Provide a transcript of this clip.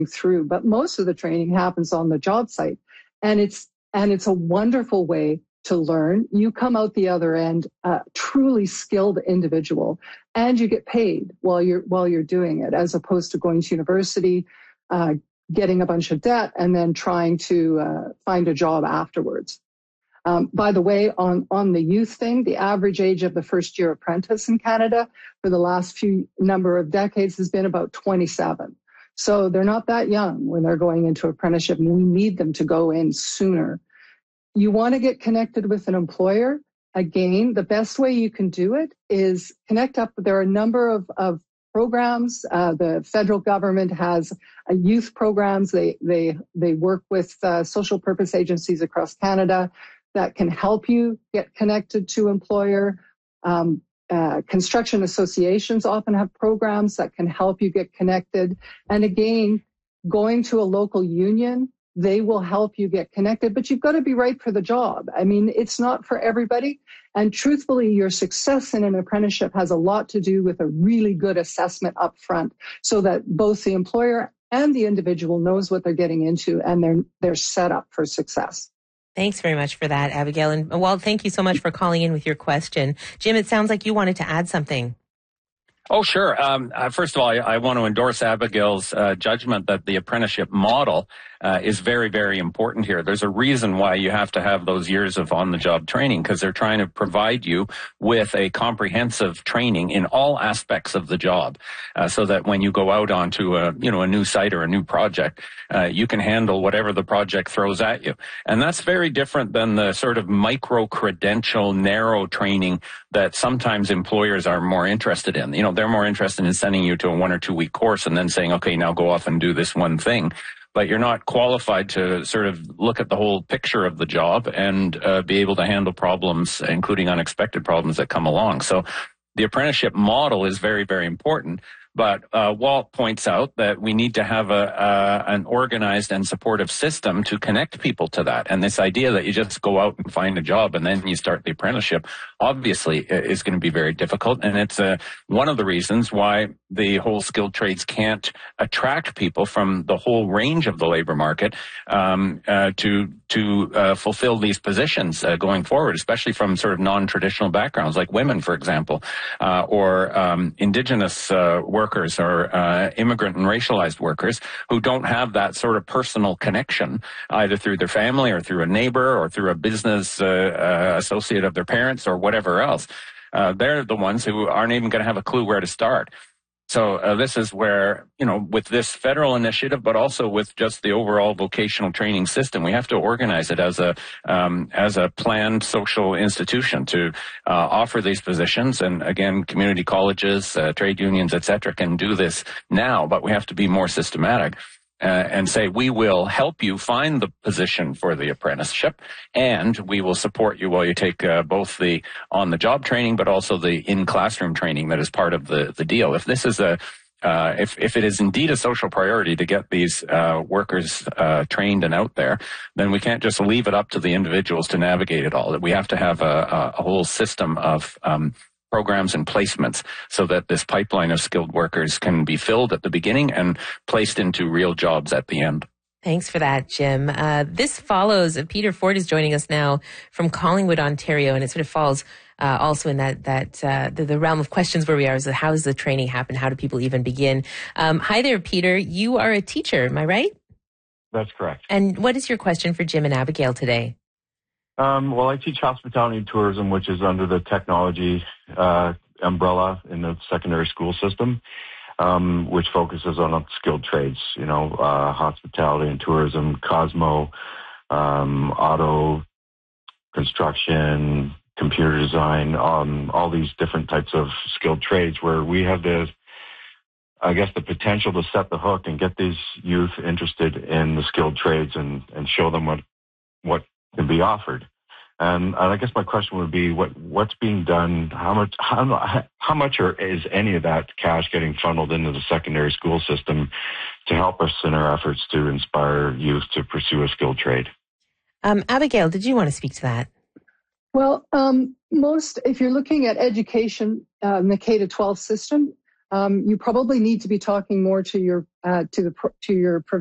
through, but most of the training happens on the job site. And it's a wonderful way to learn. You come out the other end a truly skilled individual, and you get paid while you're doing it, as opposed to going to university, getting a bunch of debt, and then trying to find a job afterwards. By the way, on the youth thing, the average age of the first year apprentice in Canada for the last few number of decades has been about 27. So they're not that young when they're going into apprenticeship, and we need them to go in sooner. You want to get connected with an employer. Again, the best way you can do it is connect up. There are a number of programs. The federal government has youth programs. They work with social purpose agencies across Canada that can help you get connected to employer. Construction associations often have programs that can help you get connected. And again, going to a local union, they will help you get connected, but you've got to be right for the job. I mean, it's not for everybody. And truthfully, your success in an apprenticeship has a lot to do with a really good assessment up front, so that both the employer and the individual knows what they're getting into, and they're set up for success. Thanks very much for that, Abigail. And Walt, thank you so much for calling in with your question. Jim, it sounds like you wanted to add something. Oh, sure. First of all, I want to endorse Abigail's judgment that the apprenticeship model is very, very important here. There's a reason why you have to have those years of on-the-job training, because they're trying to provide you with a comprehensive training in all aspects of the job, so that when you go out onto a new site or a new project, you can handle whatever the project throws at you. And that's very different than the sort of micro-credential, narrow training that sometimes employers are more interested in. They're more interested in sending you to a 1 or 2 week course and then saying, okay, now go off and do this one thing. But you're not qualified to sort of look at the whole picture of the job and be able to handle problems, including unexpected problems that come along. So the apprenticeship model is very, very important. But Walt points out that we need to have an organized and supportive system to connect people to that. And this idea that you just go out and find a job and then you start the apprenticeship obviously is going to be very difficult. And it's one of the reasons why the whole skilled trades can't attract people from the whole range of the labor market to fulfill these positions going forward, especially from sort of non-traditional backgrounds like women, for example, or Indigenous workers or immigrant and racialized workers who don't have that sort of personal connection either through their family or through a neighbor or through a business associate of their parents or whatever else. They're the ones who aren't even going to have a clue where to start. So this is where, with this federal initiative, but also with just the overall vocational training system, we have to organize it as a planned social institution to offer these positions. And again, community colleges, trade unions, et cetera, can do this now, but we have to be more systematic. And say, we will help you find the position for the apprenticeship, and we will support you while you take both the on-the-job training, but also the in-classroom training that is part of the deal. If this is if it is indeed a social priority to get these workers trained and out there, then we can't just leave it up to the individuals to navigate it all. We have to have a whole system of programs and placements so that this pipeline of skilled workers can be filled at the beginning and placed into real jobs at the end. Thanks for that, Jim. This follows, Peter Ford is joining us now from Collingwood, Ontario, and it sort of falls also in the realm of questions where we are. So how does the training happen? How do people even begin? Hi there, Peter. You are a teacher, am I right? That's correct. And what is your question for Jim and Abigail today? Well, I teach hospitality and tourism, which is under the technology umbrella in the secondary school system, which focuses on skilled trades, hospitality and tourism, Cosmo, auto, construction, computer design, all these different types of skilled trades where we have the potential to set the hook and get these youth interested in the skilled trades and show them what can be offered. And I guess my question would be, what's being done? How much is any of that cash getting funneled into the secondary school system to help us in our efforts to inspire youth to pursue a skilled trade? Abigail, did you want to speak to that? Well, if you're looking at education, the K-12 system, you probably need to be talking more to your